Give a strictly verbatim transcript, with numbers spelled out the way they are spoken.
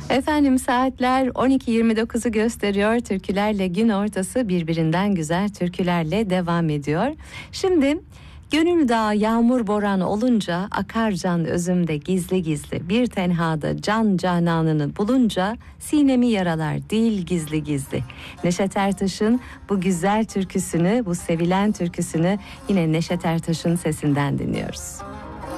Efendim saatler on iki yirmi dokuzu gösteriyor. Türkülerle gün ortası birbirinden güzel türkülerle devam ediyor. Şimdi gönül dağı yağmur boran olunca akar can özümde gizli gizli. Bir tenhada can cananını bulunca sinemi yaralar değil gizli gizli. Neşet Ertaş'ın bu güzel türküsünü, bu sevilen türküsünü yine Neşet Ertaş'ın sesinden dinliyoruz.